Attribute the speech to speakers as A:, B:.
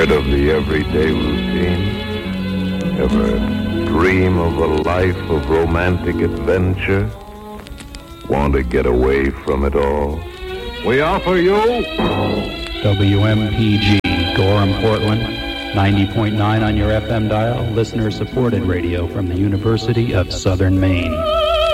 A: Tired of the everyday routine? Ever dream of a life of romantic adventure? Want to get away from it all? We offer you
B: WMPG, Gorham, Portland, 90.9 on your FM dial, listener-supported radio from the University of Southern Maine.